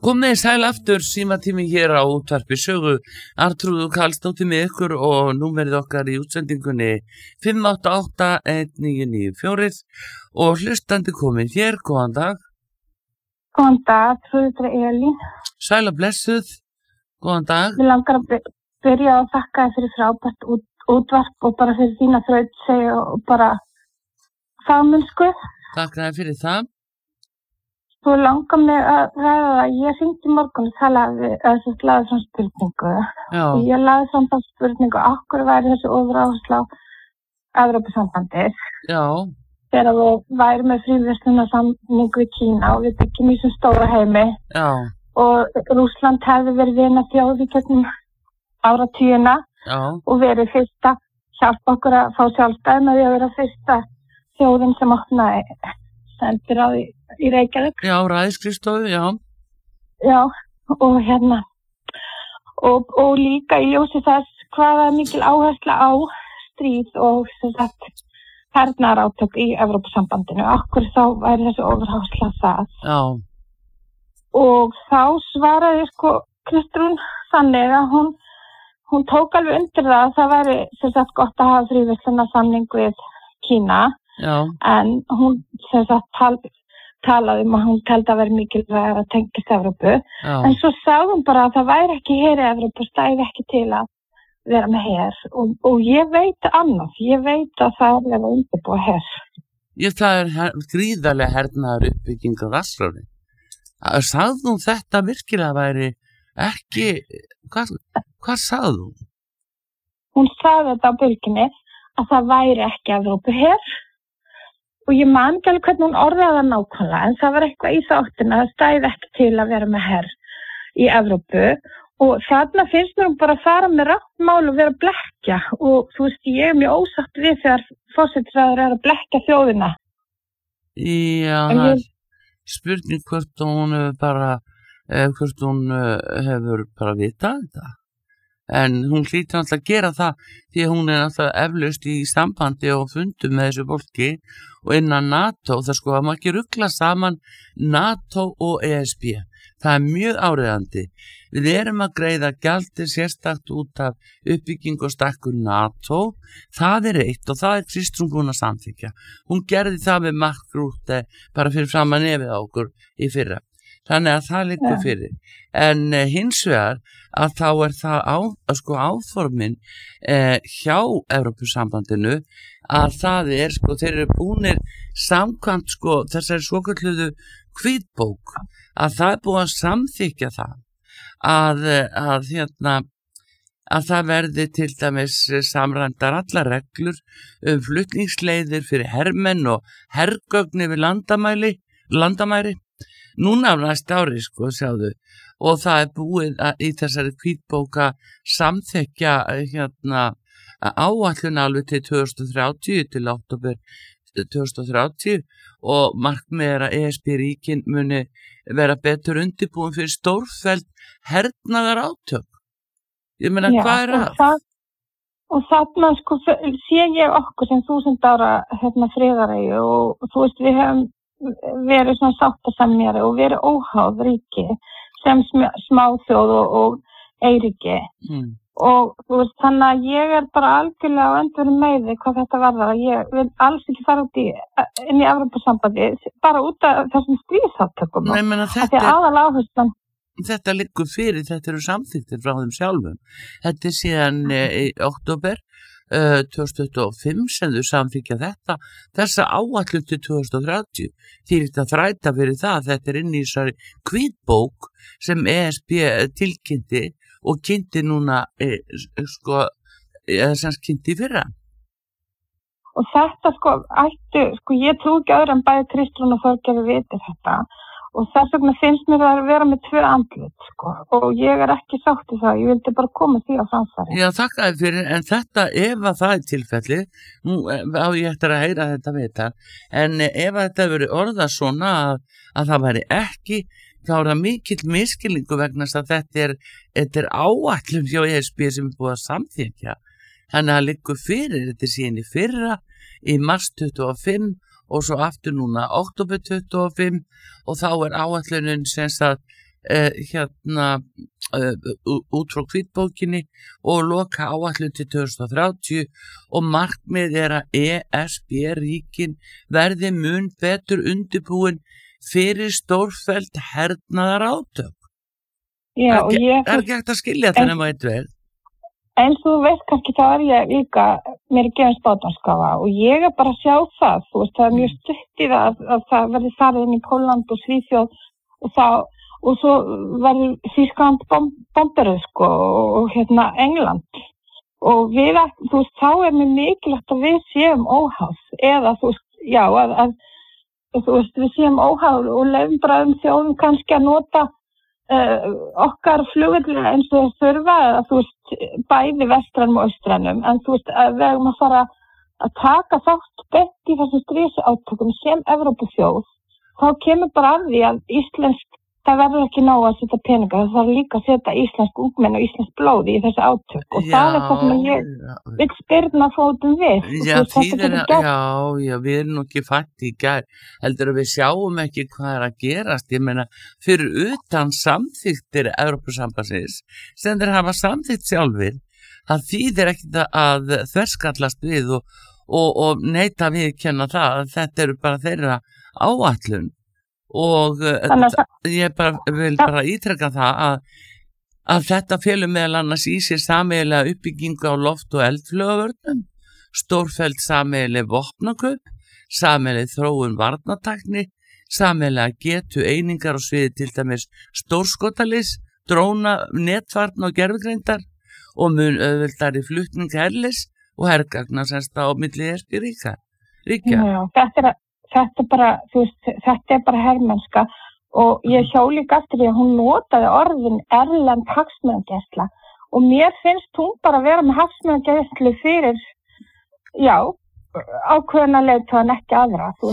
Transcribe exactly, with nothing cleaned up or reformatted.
Komið sæl aftur, símatími hér á útvarpi sögu, Arnþrúður Karlsdóttir með ykkur og númerið okkar í útsendingunni fimm átta átta eitt níu níu fjögur og hlustandi komin hér, góðan dag. Góðan dag, Trúður Elín. Sæl og blessuð, góðan dag. Við langar að byrja að þakka þér fyrir frábært út, útvarp og bara fyrir þína þrautsegi og bara fagmennsku. Takk fyrir það. Svo langar mig að ræða það, ég hringdi í morgun og talaði að þessu laði frá spurningu. Já. Ég laði frá það spurningu, okkur væri þessu ofuráhersla á Evrópusambandið. Já. Þegar við væri með fríverslunarsamning við Kína og við byggjum í þessum stóra heimi. Já. Og Rússland hefði verið vina þjóð í gegnum áratugina. Já. Og verið fyrsta hjálpa okkur að fá sjálfstæði með því að vera fyrsta þjóðin sem opnaði sendir á í, í Reykjavík. Já, ræðisskrifstofu, já. Já, og hérna og, og líka í ljósi þess hvaða mikil áhersla á stríð og sem sagt hernaðarátök í Evrópusambandinu. Okkur þá væri þessi ofuráhersla það. Já. Og þá svaraði sko Kristrún þannig að hún hún tók alveg undir það að það væri sem sagt gott að hafa fríverslunarsamning við Kína. Já. En hún sem sagt tal, talaði um að hún teldi að vera mikilvægt að tengist Evrópu. Já. En svo sagði hún bara að það væri ekki her í Evrópu, stæði ekki til að vera með her. Og, og ég veit annað, ég veit að það er að undirbúa her. Ég, það er her, gríðarlega hernaðar uppbygging á Vestfirði. Sagði hún þetta virkilega væri ekki, hvað, hvað sagði hún? Hún sagði þetta á bylginni að það væri ekki Evrópu her. Og ég man ekki alveg hvernig hún orðaði það nákvæmlega, en það var eitthvað í þáttina, það stæði ekki til að vera með her í Evrópu. Og þarna finnst mér hún bara að fara með rátt mál og vera að blekkja. Og þú veist, ég er mjög ósátt við þegar forsætisráðherra er að blekkja þjóðina. Já, það er spurning hvort hún hefur bara, hvort hún hefur bara vitað þetta. En hún hlýtur alltaf að gera það því að hún er alltaf eflaust í sambandi og fundum með þessu fólki og innan NATO, það sko að maður ekki rugla saman NATO og E S B. Það er mjög áreiðandi. Við erum að greiða gjaldið sérstakt út af uppbygging og stakkun NATO. Það er eitt og það er Kristrún búin að samþykkja. Hún gerði það með Mark Rutte bara fyrir fram að nefið á okkur í fyrra. Þannig að það liggur fyrir. En eh, hins vegar að þá er það á, sko, áformin eh, hjá Evrópusambandinu að það er, sko, þeir eru búnir samkvæmt, sko, þessari svokölluðu hvítbók, að það er búið að samþykja það að, að, hérna, að það verði til dæmis samræmdar allar reglur um flutningsleiðir fyrir hermenn og hergögn yfir landamæli, landamæri. Núna af næsta ári, sko, sjáðu, og það er búið að, í þessari hvítbóka samþekja hérna, áætlun alveg til tvö þúsund og þrjátíu, til október tvö þúsund og þrjátíu og markmið er að E S B-ríkin muni vera betur undirbúin fyrir stórfelld hernaðar átök. Ég meina, Já, hvað er og það? það? Og þarna, sko, sé ég okkur sem þúsund ára hérna friðaræju og, og þú veist, við hefum verið svona sáttasemjari og verið óháð ríki sem smáþjóð og, og eyríki. Mm. Og þú veist, þannig að ég er bara algjörlega á öndverðum meiði hvað þetta varðar. Ég vil alls ekki fara út í, inn í Evrópusambandi, bara út af þessum stríðsátökum. Nei, menna þetta er... aðal áherslan. Þetta liggur fyrir, þetta eru samþyktir frá þeim sjálfum. Þetta er síðan í október uh, tvö þúsund tuttugu og fimm sem þau samþykja þetta, þessa áætlun til tvö þúsund og þrjátíu. Því er þetta þræta fyrir það, þetta er inn í þessari hvítbók sem E S B tilkynnti og kynnti núna, eh, sko, eða sem kynnti fyrra. Og þetta, sko, ættu, sko, ég trú ekki öðru en bæði Kristrún og Þorgerður viti þetta. Og þess vegna finnst mér að vera með tvö andlit, sko, og ég er ekki sátt í það, ég vildi bara koma því á framfæri. Já, þakka þér fyrir, en þetta, ef að það er tilfelli, nú á ég eftir að heyra þetta við þetta, en ef þetta verið orðað svona að, að það væri ekki, þá er það mikill miskilningu vegna að þetta er, þetta er áætlun hjá E S B sem er búið að samþykja. Þannig að liggur fyrir, þetta er síðan í fyrra, í mars tuttugu og fimm, og svo aftur núna október tuttugu og fimm og þá er áætlunin sem sagt uh, hérna uh, út frá hvítbókinni og loka áætlun til tvö þúsund og þrjátíu og markmið er að E S B-ríkin verði mun betur undirbúin fyrir stórfelld hernaðar átök. Já, það er, ég, er ekki hægt að skilja það nema eitt vel. En þú veist kannski þá er ég líka, mér er gefin spátumskafa og ég er bara að sjá það, þú veist, það er mjög stutt í það að, að það verði farið inn í Pólland og Svíþjóð og þá, og svo verður Þýskaland bomberuð, sko, og, og hérna England. Og við, þú veist, þá er mér mikilvægt að við séum óháð, eða þú veist, já, að, að þú veist, við séum óháð og lefum bara um þjóðum kannski að nota Uh, okkar flugvellir eins og þurfa eða þú veist bæði vestrænum og austrænum en þú veist að við erum að fara að taka þátt beint í þessum stríðsátökum sem Evrópuþjóð þá kemur bara að því að íslensk það verður ekki nóg að setja peninga það þarf líka að setja íslensk ungmenn og íslensk blóð í þessi átök og já, það er það sem ég vil spyrna fótum við já, er, já, já, við erum nú ekki fætt í gær heldur að við sjáum ekki hvað er að gerast ég meina fyrir utan samþyktir Evrópusambandsins sem þeir hafa samþykt sjálfir það þýðir ekki að þverskallast við og, og, og neita við kenna það að þetta eru bara þeirra áætlun og uh, ég bara, vil bara ítreka það að, að þetta felur meðal annars í sér sameiginlega uppbyggingu á loft- og eldflugavörnum, stórfelld sameiginleg vopnaköp, sameiginleg þróun varnartækni, sameiginlega getu einingar og sviði til dæmis stórskotalis, dróna, netvarn og gerfugreindar og mun auðveldari flutning herlis og hergagna semst á milli erki ríka. ríkja. Já, þetta er að Þetta er bara, þú veist, þetta er bara hermennska og ég hjó líka eftir því að hún notaði orðin erlend hagsmunagæsla og mér finnst hún bara að vera með hagsmunagæslu fyrir, já, ákveðna leiðtoga en ekki aðra, þú veist.